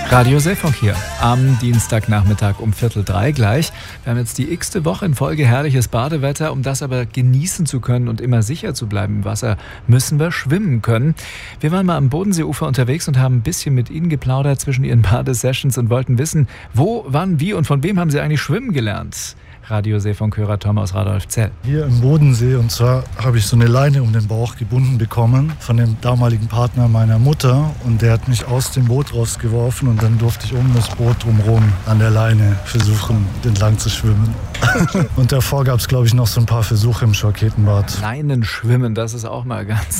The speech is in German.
Radio Seefunk hier am Dienstagnachmittag um 2:45 gleich. Wir haben jetzt die x-te Woche in Folge herrliches Badewetter. Um das aber genießen zu können und immer sicher zu bleiben im Wasser, müssen wir schwimmen können. Wir waren mal am Bodenseeufer unterwegs und haben ein bisschen mit Ihnen geplaudert zwischen Ihren Badesessions und wollten wissen, wo, wann, wie und von wem haben Sie eigentlich schwimmen gelernt? Radio Seefunk-Hörer Tom aus Radolfzell. Hier im Bodensee, und zwar habe ich so eine Leine um den Bauch gebunden bekommen von dem damaligen Partner meiner Mutter, und der hat mich aus dem Boot rausgeworfen und dann durfte ich um das Boot drumherum an der Leine versuchen, entlang zu schwimmen. Und davor gab es, glaube ich, noch so ein paar Versuche im Schorketenbad. Leinenschwimmen, das ist auch mal ganz